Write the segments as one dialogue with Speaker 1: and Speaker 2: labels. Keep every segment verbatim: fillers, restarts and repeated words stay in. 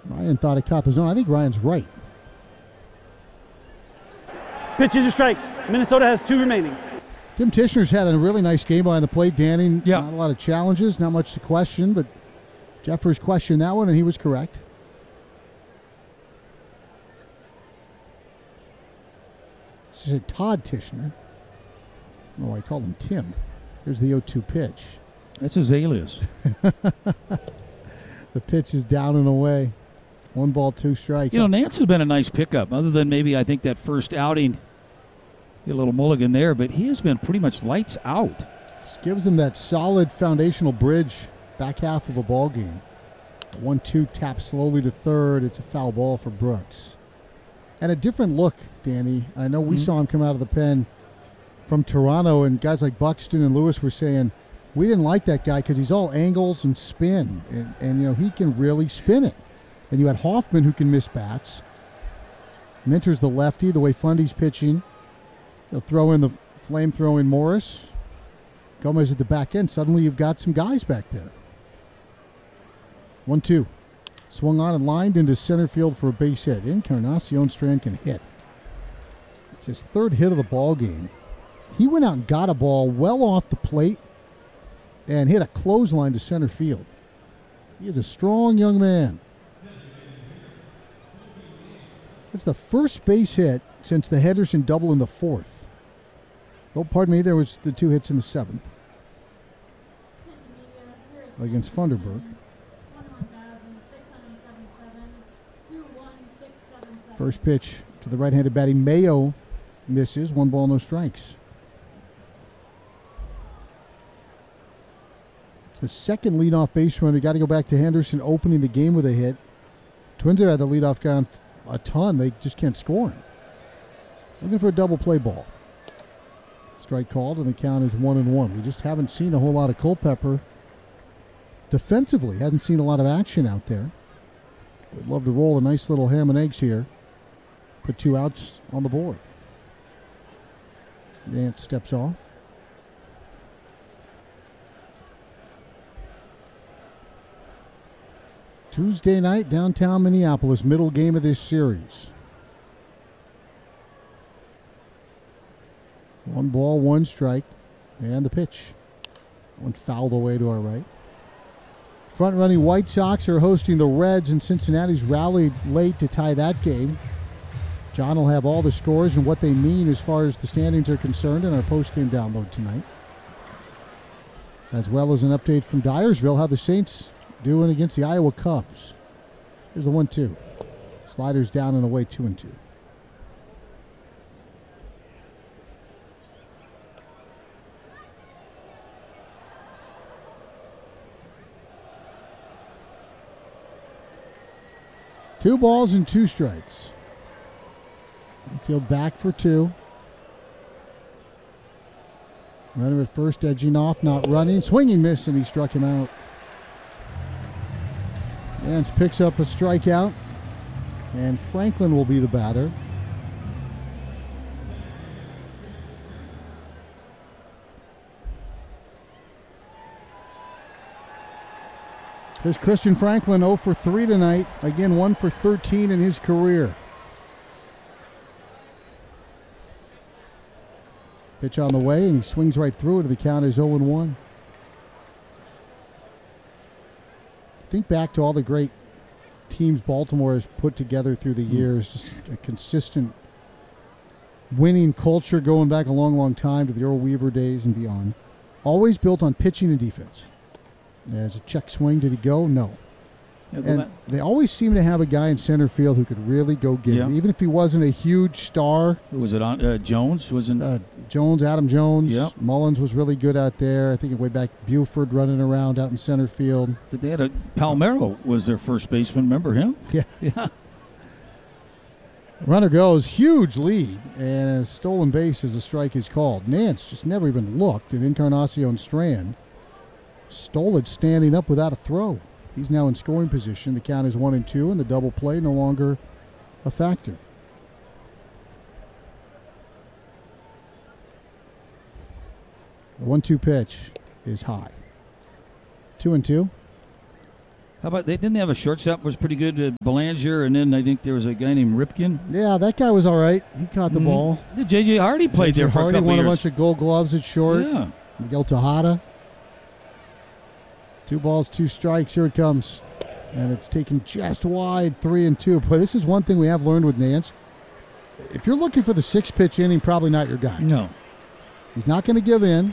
Speaker 1: Ryan thought it caught the zone. I think Ryan's right.
Speaker 2: Pitch is a strike. Minnesota has two remaining.
Speaker 1: Tim Tishner's had a really nice game behind the plate. Danny,
Speaker 3: yeah.
Speaker 1: Not a lot of challenges, not much to question, but Jeffers questioned that one, and he was correct. This is Todd Tishner. Oh, I called him Tim. Here's the oh two pitch.
Speaker 3: That's his alias.
Speaker 1: The pitch is down and away. One ball, two strikes.
Speaker 3: You know, Nance has been a nice pickup, other than maybe I think that first outing, a little mulligan there, but he has been pretty much lights out.
Speaker 1: Just gives him that solid foundational bridge back half of a ball game. one two tap slowly to third. It's a foul ball for Brooks. And a different look, Danny. I know we mm-hmm. saw him come out of the pen from Toronto, and guys like Buxton and Lewis were saying, we didn't like that guy because he's all angles and spin. And, and, you know, he can really spin it. And you had Hoffman, who can miss bats. Minter's the lefty, the way Fundy's pitching. They'll throw in the flame-throwing Morris. Gomez at the back end. Suddenly you've got some guys back there. one two. Swung on and lined into center field for a base hit. Encarnacion Strand can hit. It's his third hit of the ball game. He went out and got a ball well off the plate and hit a clothesline to center field. He is a strong young man. It's the first base hit since the Henderson double in the fourth. Oh, pardon me, there was the two hits in the seventh against Funderburg. First pitch to the right-handed batting Mayo misses. One ball, no strikes. It's the second leadoff base run. We got to go back to Henderson opening the game with a hit. Twins have had the leadoff guy on a ton. They just can't score him. Looking for a double play ball. Strike called, and the count is one and one. We just haven't seen a whole lot of Culpepper defensively. Hasn't seen a lot of action out there. Would love to roll a nice little ham and eggs here. Put two outs on the board. Nance steps off. Tuesday night, downtown Minneapolis, middle game of this series. One ball, one strike, and the pitch. One fouled away to our right. Front-running White Sox are hosting the Reds, and Cincinnati's rallied late to tie that game. John will have all the scores and what they mean as far as the standings are concerned in our post-game download tonight. As well as an update from Dyersville, how the Saints doing against the Iowa Cubs. Here's the one two. Sliders down and away, two and two. Two balls and two strikes. Infield back for two. Runner at first edging off, not running. Swinging miss, and he struck him out. Nance picks up a strikeout, and Franklin will be the batter. There's Christian Franklin, oh for three tonight. Again, one for thirteen in his career. Pitch on the way, and he swings right through it. The count is oh and one. Think back to all the great teams Baltimore has put together through the years. Just a consistent winning culture going back a long, long time to the Earl Weaver days and beyond. Always built on pitching and defense. As a check swing, did he go? No.
Speaker 3: Yeah,
Speaker 1: and
Speaker 3: that,
Speaker 1: they always seem to have a guy in center field who could really go get
Speaker 3: yeah.
Speaker 1: it, even if he wasn't a huge star.
Speaker 3: Who was it on? Uh, Jones wasn't.
Speaker 1: Uh, Jones, Adam Jones.
Speaker 3: Yep.
Speaker 1: Mullins was really good out there. I think way back Buford running around out in center field.
Speaker 3: But they had a Palmero was their first baseman. Remember him?
Speaker 1: Yeah.
Speaker 3: Yeah.
Speaker 1: Runner goes, huge lead, and a stolen base as a strike is called. Nance just never even looked, and Encarnacion Strand stole it standing up without a throw. He's now in scoring position. The count is one and two, and the double play no longer a factor. The one two pitch is high. Two and two.
Speaker 3: How about they didn't they have a shortstop was pretty good, uh, Belanger, and then I think there was a guy named Ripken.
Speaker 1: Yeah, that guy was all right. He caught the
Speaker 3: mm-hmm.
Speaker 1: ball.
Speaker 3: The J J Hardy played
Speaker 1: J J
Speaker 3: there for
Speaker 1: Hardy
Speaker 3: a couple
Speaker 1: won
Speaker 3: years.
Speaker 1: a bunch of Gold Gloves at short.
Speaker 3: Yeah.
Speaker 1: Miguel Tejada. Two balls, two strikes. Here it comes. And it's taken just wide, three and two. Boy, this is one thing we have learned with Nance. If you're looking for the six-pitch inning, probably not your guy.
Speaker 3: No.
Speaker 1: He's not going to give in.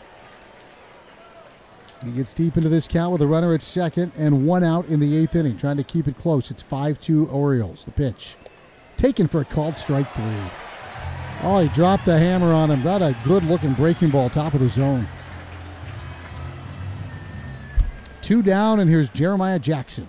Speaker 1: He gets deep into this count with a runner at second and one out in the eighth inning, trying to keep it close. It's five two Orioles. The pitch. Taken for a called strike three. Oh, he dropped the hammer on him. Got a good-looking breaking ball, top of the zone. Two down, and here's Jeremiah Jackson.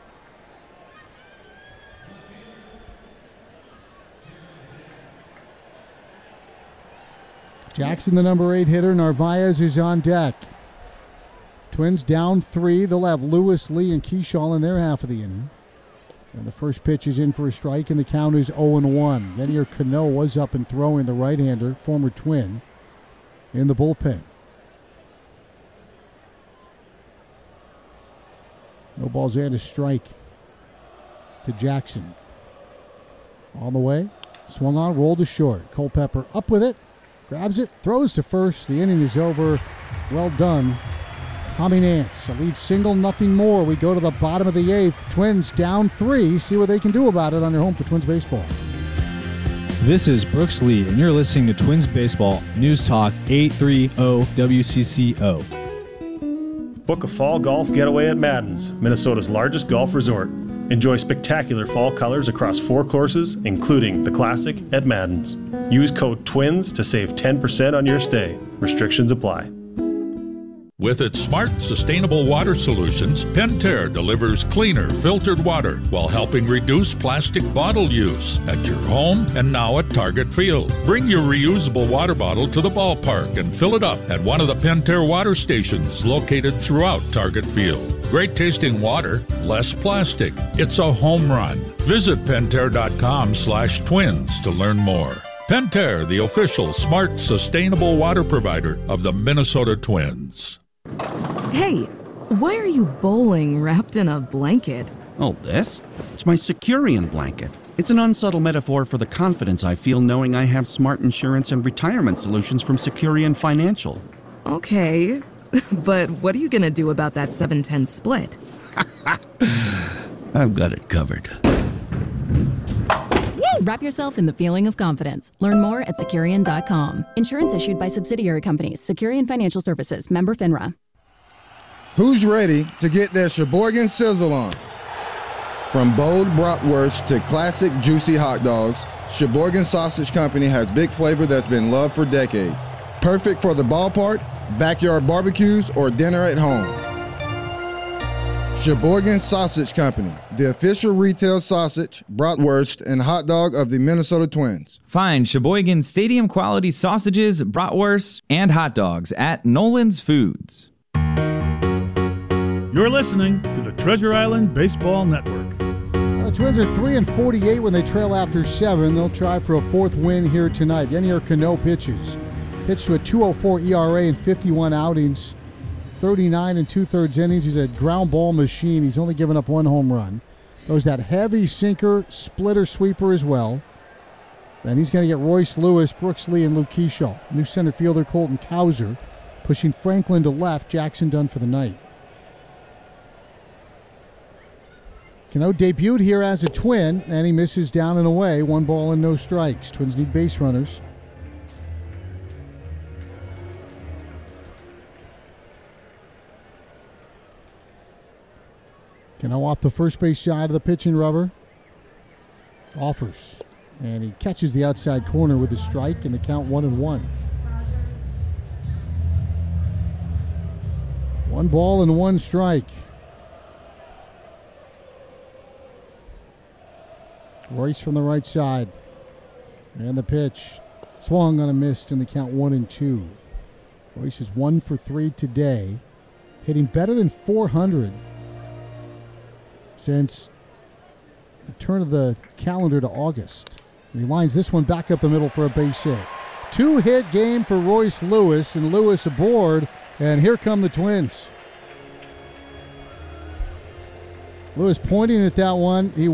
Speaker 1: Jackson, the number eight hitter. Narvaez is on deck. Twins down three. They'll have Lewis, Lee, and Keyshaw in their half of the inning. And the first pitch is in for a strike, and the count is oh and one. Yenier Cano was up and throwing, the right-hander, former Twin, in the bullpen. No balls and a strike to Jackson. On the way. Swung on, rolled to short. Culpepper up with it. Grabs it, throws to first. The inning is over. Well done, Tommy Nance. A lead single, nothing more. We go to the bottom of the eighth. Twins down three. See what they can do about it on their home for Twins baseball.
Speaker 4: This is Brooks Lee, and you're listening to Twins Baseball, News Talk eight thirty W C C O.
Speaker 5: Book a fall golf getaway at Madden's, Minnesota's largest golf resort. Enjoy spectacular fall colors across four courses, including the Classic at Madden's. Use code TWINS to save ten percent on your stay. Restrictions apply.
Speaker 6: With its smart, sustainable water solutions, Pentair delivers cleaner, filtered water while helping reduce plastic bottle use at your home and now at Target Field. Bring your reusable water bottle to the ballpark and fill it up at one of the Pentair water stations located throughout Target Field. Great tasting water, less plastic. It's a home run. Visit Pentair.com slash twins to learn more. Pentair, the official smart, sustainable water provider of the Minnesota Twins.
Speaker 7: Hey, why are you bowling wrapped in a blanket?
Speaker 8: Oh, this? It's my Securian blanket. It's an unsubtle metaphor for the confidence I feel knowing I have smart insurance and retirement solutions from Securian Financial.
Speaker 7: Okay, but what are you going to do about that seven ten split?
Speaker 8: I've got it covered.
Speaker 9: Wrap yourself in the feeling of confidence. Learn more at Securian dot com. Insurance issued by subsidiary companies. Securian Financial Services. Member FINRA.
Speaker 10: Who's ready to get their Sheboygan Sizzle on? From bold bratwurst to classic juicy hot dogs, Sheboygan Sausage Company has big flavor that's been loved for decades. Perfect for the ballpark, backyard barbecues, or dinner at home. Sheboygan Sausage Company, the official retail sausage, bratwurst, and hot dog of the Minnesota Twins.
Speaker 4: Find Sheboygan Stadium quality sausages, bratwurst, and hot dogs at Nolan's Foods.
Speaker 11: You're listening to the Treasure Island Baseball Network.
Speaker 1: Well, the Twins are three and forty-eight when they trail after seven. They'll try for a fourth win here tonight. Yenier Cano pitches. Pitched to a two oh four E R A in fifty-one outings. thirty-nine and two-thirds innings. He's a ground ball machine. He's only given up one home run. Throws that heavy sinker, splitter sweeper as well. And he's going to get Royce Lewis, Brooks Lee, and Luke Keyshaw. New center fielder Colton Cowser pushing Franklin to left. Jackson done for the night. Cano debuted here as a Twin, and he misses down and away. One ball and no strikes. Twins need base runners. Cano off the first base side of the pitching rubber. Offers. And he catches the outside corner with a strike, and the count one and one. One ball and one strike. Royce from the right side. And the pitch. Swung on a missed, and the count one and two. Royce is one for three today. Hitting better than four hundred. Since the turn of the calendar to August. And he lines this one back up the middle for a base hit. Two-hit game for Royce Lewis, and Lewis aboard, and here come the Twins. Lewis pointing at that one. He